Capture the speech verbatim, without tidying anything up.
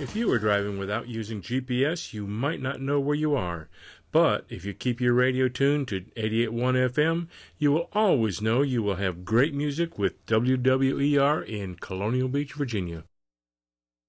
If you are driving without using G P S, you might not know where you are. But if you keep your radio tuned to eighty-eight point one F M, you will always know you will have great music with W W E R in Colonial Beach, Virginia.